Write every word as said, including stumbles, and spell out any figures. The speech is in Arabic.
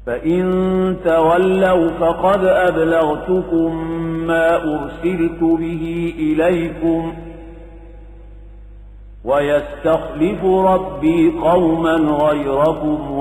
فإن تولوا فقد أبلغتكم ما أرسلت به إليكم ويستخلف ربي قوما غيركم